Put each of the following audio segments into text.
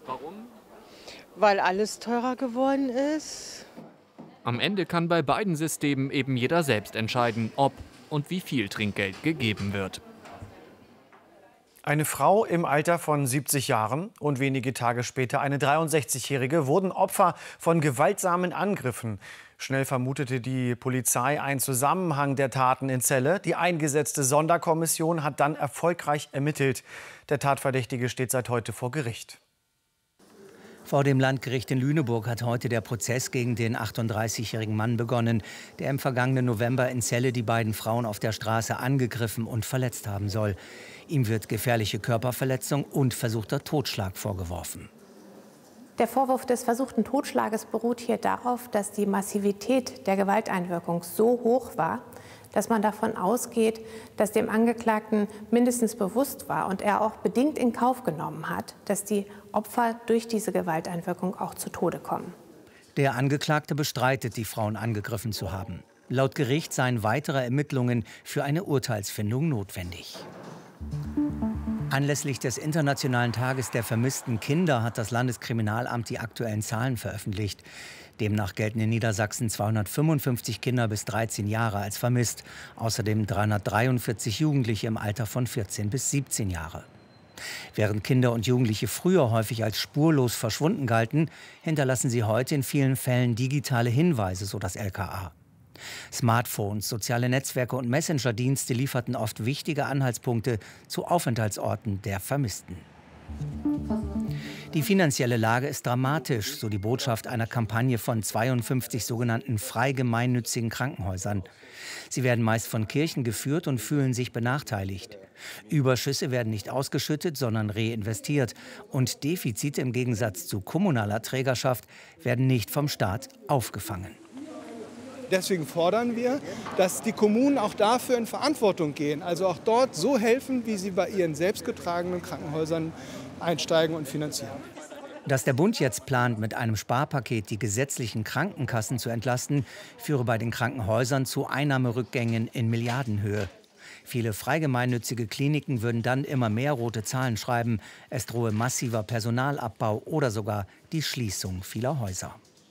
Warum? Weil alles teurer geworden ist. Am Ende kann bei beiden Systemen eben jeder selbst entscheiden, ob und wie viel Trinkgeld gegeben wird. Eine Frau im Alter von 70 Jahren und wenige Tage später eine 63-Jährige wurden Opfer von gewaltsamen Angriffen. Schnell vermutete die Polizei einen Zusammenhang der Taten in Celle. Die eingesetzte Sonderkommission hat dann erfolgreich ermittelt. Der Tatverdächtige steht seit heute vor Gericht. Vor dem Landgericht in Lüneburg hat heute der Prozess gegen den 38-jährigen Mann begonnen, der im vergangenen November in Celle die beiden Frauen auf der Straße angegriffen und verletzt haben soll. Ihm wird gefährliche Körperverletzung und versuchter Totschlag vorgeworfen. Der Vorwurf des versuchten Totschlages beruht hier darauf, dass die Massivität der Gewalteinwirkung so hoch war, dass man davon ausgeht, dass dem Angeklagten mindestens bewusst war und er auch bedingt in Kauf genommen hat, dass die Opfer durch diese Gewalteinwirkung auch zu Tode kommen. Der Angeklagte bestreitet, die Frauen angegriffen zu haben. Laut Gericht seien weitere Ermittlungen für eine Urteilsfindung notwendig. Anlässlich des Internationalen Tages der vermissten Kinder hat das Landeskriminalamt die aktuellen Zahlen veröffentlicht. Demnach gelten in Niedersachsen 255 Kinder bis 13 Jahre als vermisst. Außerdem 343 Jugendliche im Alter von 14 bis 17 Jahre. Während Kinder und Jugendliche früher häufig als spurlos verschwunden galten, hinterlassen sie heute in vielen Fällen digitale Hinweise, so das LKA. Smartphones, soziale Netzwerke und Messenger-Dienste lieferten oft wichtige Anhaltspunkte zu Aufenthaltsorten der Vermissten. Die finanzielle Lage ist dramatisch, so die Botschaft einer Kampagne von 52 sogenannten frei gemeinnützigen Krankenhäusern. Sie werden meist von Kirchen geführt und fühlen sich benachteiligt. Überschüsse werden nicht ausgeschüttet, sondern reinvestiert. Und Defizite im Gegensatz zu kommunaler Trägerschaft werden nicht vom Staat aufgefangen. Deswegen fordern wir, dass die Kommunen auch dafür in Verantwortung gehen, also auch dort so helfen, wie sie bei ihren selbstgetragenen Krankenhäusern einsteigen und finanzieren. Dass der Bund jetzt plant, mit einem Sparpaket die gesetzlichen Krankenkassen zu entlasten, führe bei den Krankenhäusern zu Einnahmerückgängen in Milliardenhöhe. Viele freigemeinnützige Kliniken würden dann immer mehr rote Zahlen schreiben. Es drohe massiver Personalabbau oder sogar die Schließung vieler Häuser.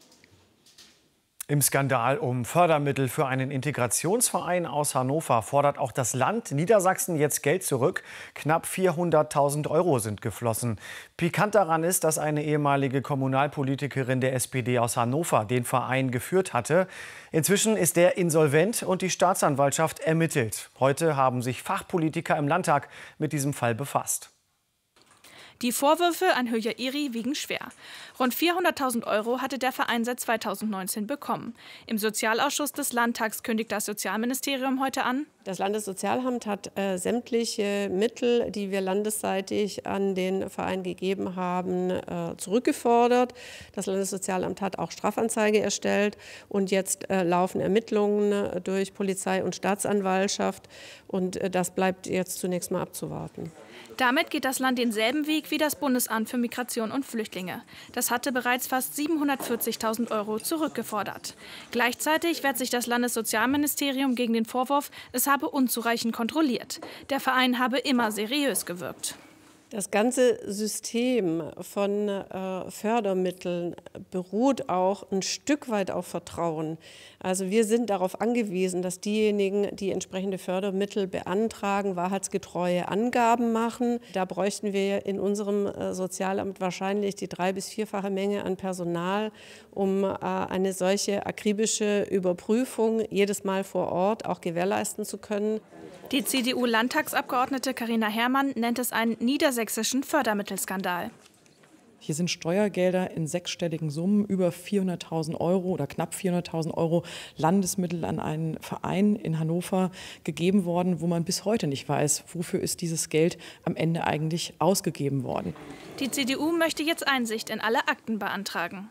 Im Skandal um Fördermittel für einen Integrationsverein aus Hannover fordert auch das Land Niedersachsen jetzt Geld zurück. Knapp 400.000 € sind geflossen. Pikant daran ist, dass eine ehemalige Kommunalpolitikerin der SPD aus Hannover den Verein geführt hatte. Inzwischen ist er insolvent und die Staatsanwaltschaft ermittelt. Heute haben sich Fachpolitiker im Landtag mit diesem Fall befasst. Die Vorwürfe an Höyr-Iri wiegen schwer. Rund 400.000 € hatte der Verein seit 2019 bekommen. Im Sozialausschuss des Landtags kündigt das Sozialministerium heute an: Das Landessozialamt hat sämtliche Mittel, die wir landesseitig an den Verein gegeben haben, zurückgefordert. Das Landessozialamt hat auch Strafanzeige erstellt und jetzt laufen Ermittlungen durch Polizei und Staatsanwaltschaft. Und das bleibt jetzt zunächst mal abzuwarten. Damit geht das Land denselben Weg wie das Bundesamt für Migration und Flüchtlinge. Das hatte bereits fast 740.000 € zurückgefordert. Gleichzeitig wehrt sich das Landessozialministerium gegen den Vorwurf, es habe unzureichend kontrolliert. Der Verein habe immer seriös gewirkt. Das ganze System von Fördermitteln beruht auch ein Stück weit auf Vertrauen. Also wir sind darauf angewiesen, dass diejenigen, die entsprechende Fördermittel beantragen, wahrheitsgetreue Angaben machen. Da bräuchten wir in unserem Sozialamt wahrscheinlich die 3- bis 4-fache Menge an Personal, um eine solche akribische Überprüfung jedes Mal vor Ort auch gewährleisten zu können. Die CDU-Landtagsabgeordnete Carina Herrmann nennt es einen niedersächsischen Fördermittelskandal. Hier sind Steuergelder in sechsstelligen Summen, über 400.000 € oder knapp 400.000 € Landesmittel an einen Verein in Hannover gegeben worden, wo man bis heute nicht weiß, wofür ist dieses Geld am Ende eigentlich ausgegeben worden. Die CDU möchte jetzt Einsicht in alle Akten beantragen.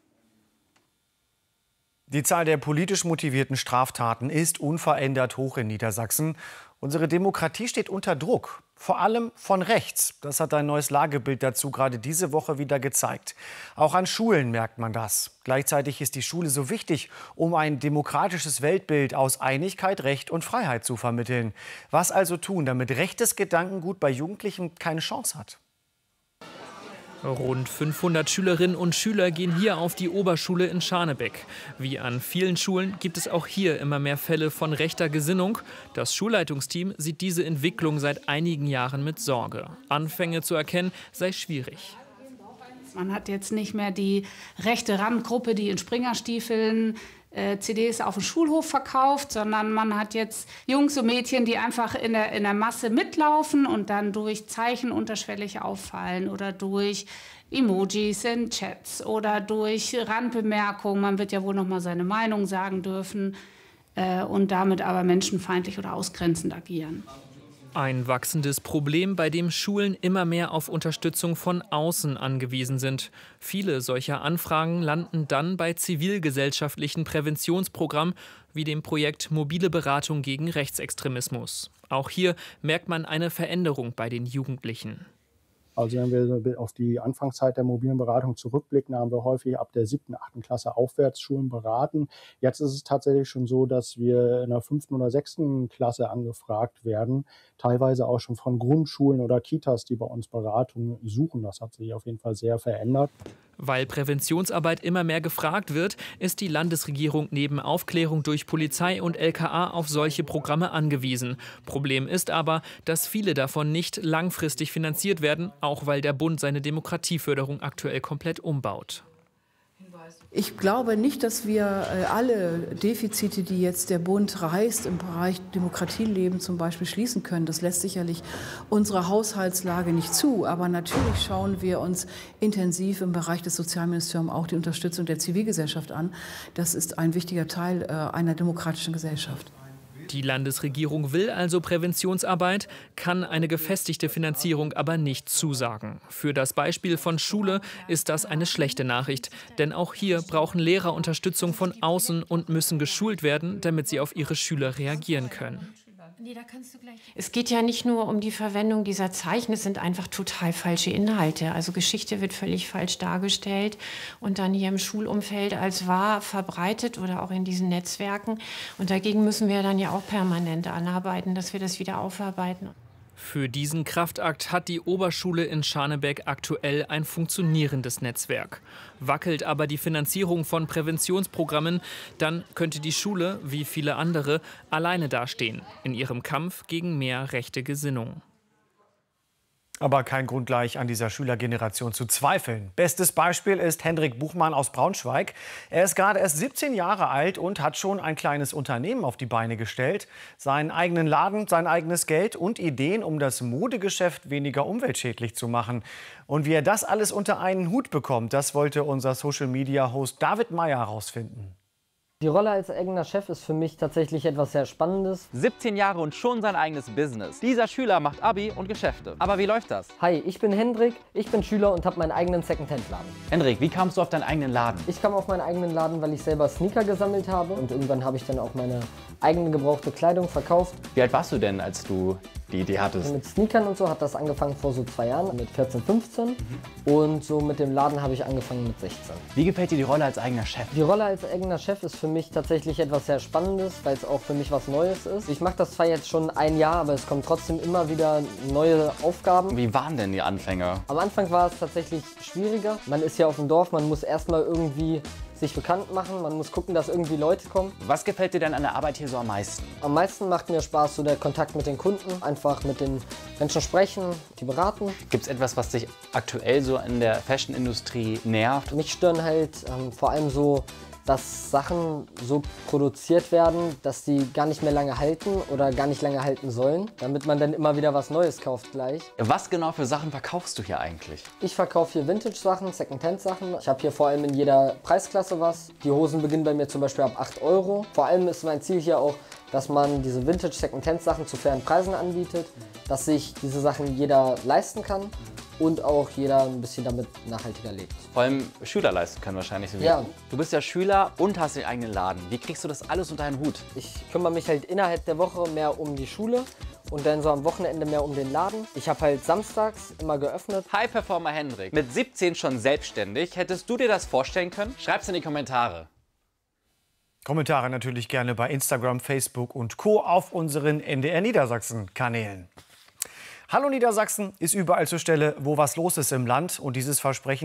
Die Zahl der politisch motivierten Straftaten ist unverändert hoch in Niedersachsen. Unsere Demokratie steht unter Druck, vor allem von rechts. Das hat ein neues Lagebild dazu gerade diese Woche wieder gezeigt. Auch an Schulen merkt man das. Gleichzeitig ist die Schule so wichtig, um ein demokratisches Weltbild aus Einigkeit, Recht und Freiheit zu vermitteln. Was also tun, damit rechtes Gedankengut bei Jugendlichen keine Chance hat? Rund 500 Schülerinnen und Schüler gehen hier auf die Oberschule in Scharnebeck. Wie an vielen Schulen gibt es auch hier immer mehr Fälle von rechter Gesinnung. Das Schulleitungsteam sieht diese Entwicklung seit einigen Jahren mit Sorge. Anfänge zu erkennen sei schwierig. Man hat jetzt nicht mehr die rechte Randgruppe, die in Springerstiefeln CDs auf dem Schulhof verkauft, sondern man hat jetzt Jungs und Mädchen, die einfach in der Masse mitlaufen und dann durch Zeichen unterschwellig auffallen oder durch Emojis in Chats oder durch Randbemerkungen. Man wird ja wohl noch mal seine Meinung sagen dürfen und damit aber menschenfeindlich oder ausgrenzend agieren. Ein wachsendes Problem, bei dem Schulen immer mehr auf Unterstützung von außen angewiesen sind. Viele solcher Anfragen landen dann bei zivilgesellschaftlichen Präventionsprogrammen wie dem Projekt Mobile Beratung gegen Rechtsextremismus. Auch hier merkt man eine Veränderung bei den Jugendlichen. Also wenn wir auf die Anfangszeit der mobilen Beratung zurückblicken, haben wir häufig ab der 7., 8. Klasse aufwärts Schulen beraten. Jetzt ist es tatsächlich schon so, dass wir in der 5. oder 6. Klasse angefragt werden, teilweise auch schon von Grundschulen oder Kitas, die bei uns Beratung suchen. Das hat sich auf jeden Fall sehr verändert. Weil Präventionsarbeit immer mehr gefragt wird, ist die Landesregierung neben Aufklärung durch Polizei und LKA auf solche Programme angewiesen. Problem ist aber, dass viele davon nicht langfristig finanziert werden, auch weil der Bund seine Demokratieförderung aktuell komplett umbaut. Ich glaube nicht, dass wir alle Defizite, die jetzt der Bund reißt, im Bereich Demokratieleben zum Beispiel schließen können. Das lässt sicherlich unsere Haushaltslage nicht zu. Aber natürlich schauen wir uns intensiv im Bereich des Sozialministeriums auch die Unterstützung der Zivilgesellschaft an. Das ist ein wichtiger Teil einer demokratischen Gesellschaft. Die Landesregierung will also Präventionsarbeit, kann eine gefestigte Finanzierung aber nicht zusagen. Für das Beispiel von Schule ist das eine schlechte Nachricht. Denn auch hier brauchen Lehrer Unterstützung von außen und müssen geschult werden, damit sie auf ihre Schüler reagieren können. Es geht ja nicht nur um die Verwendung dieser Zeichen, es sind einfach total falsche Inhalte. Also Geschichte wird völlig falsch dargestellt und dann hier im Schulumfeld als wahr verbreitet oder auch in diesen Netzwerken. Und dagegen müssen wir dann ja auch permanent anarbeiten, dass wir das wieder aufarbeiten. Für diesen Kraftakt hat die Oberschule in Scharnebeck aktuell ein funktionierendes Netzwerk. Wackelt aber die Finanzierung von Präventionsprogrammen, dann könnte die Schule, wie viele andere, alleine dastehen in ihrem Kampf gegen mehr rechte Gesinnung. Aber kein Grund gleich an dieser Schülergeneration zu zweifeln. Bestes Beispiel ist Hendrik Buchmann aus Braunschweig. Er ist gerade erst 17 Jahre alt und hat schon ein kleines Unternehmen auf die Beine gestellt. Seinen eigenen Laden, sein eigenes Geld und Ideen, um das Modegeschäft weniger umweltschädlich zu machen. Und wie er das alles unter einen Hut bekommt, das wollte unser Social-Media-Host David Meyer herausfinden. Die Rolle als eigener Chef ist für mich tatsächlich etwas sehr Spannendes. 17 Jahre und schon sein eigenes Business. Dieser Schüler macht Abi und Geschäfte. Aber wie läuft das? Hi, ich bin Hendrik, ich bin Schüler und habe meinen eigenen Secondhand-Laden. Hendrik, wie kamst du auf deinen eigenen Laden? Ich kam auf meinen eigenen Laden, weil ich selber Sneaker gesammelt habe. Und irgendwann habe ich dann auch meine eigene gebrauchte Kleidung verkauft. Wie alt warst du denn, als du die Idee hattest? Mit Sneakern und so hat das angefangen vor so 2 Jahren, mit 14, 15. Und so mit dem Laden habe ich angefangen mit 16. Wie gefällt dir die Rolle als eigener Chef? Die Rolle als eigener Chef ist für mich tatsächlich etwas sehr Spannendes, weil es auch für mich was Neues ist. Ich mache das zwar jetzt schon 1 Jahr, aber es kommen trotzdem immer wieder neue Aufgaben. Wie waren denn die Anfänge? Am Anfang war es tatsächlich schwieriger. Man ist ja auf dem Dorf, man muss erstmal irgendwie sich bekannt machen, man muss gucken, dass irgendwie Leute kommen. Was gefällt dir denn an der Arbeit hier so am meisten? Am meisten macht mir Spaß so der Kontakt mit den Kunden, einfach mit den Menschen sprechen, die beraten. Gibt es etwas, was dich aktuell so in der Fashion-Industrie nervt? Mich stören halt vor allem so, dass Sachen so produziert werden, dass die gar nicht mehr lange halten oder gar nicht lange halten sollen, damit man dann immer wieder was Neues kauft gleich. Was genau für Sachen verkaufst du hier eigentlich? Ich verkaufe hier Vintage-Sachen, Secondhand-Sachen. Ich habe hier vor allem in jeder Preisklasse was. Die Hosen beginnen bei mir zum Beispiel ab 8 €. Vor allem ist mein Ziel hier auch, dass man diese Vintage-Secondhand-Sachen zu fairen Preisen anbietet, dass sich diese Sachen jeder leisten kann. Und auch jeder ein bisschen damit nachhaltiger lebt. Vor allem Schüler leisten können wahrscheinlich so wie ja. Du bist ja Schüler und hast den eigenen Laden. Wie kriegst du das alles unter einen Hut? Ich kümmere mich halt innerhalb der Woche mehr um die Schule und dann so am Wochenende mehr um den Laden. Ich habe halt samstags immer geöffnet. High Performer Hendrik, mit 17 schon selbstständig. Hättest du dir das vorstellen können? Schreib's in die Kommentare. Kommentare natürlich gerne bei Instagram, Facebook und Co. auf unseren NDR Niedersachsen-Kanälen. Hallo Niedersachsen ist überall zur Stelle, wo was los ist im Land. Und dieses Versprechen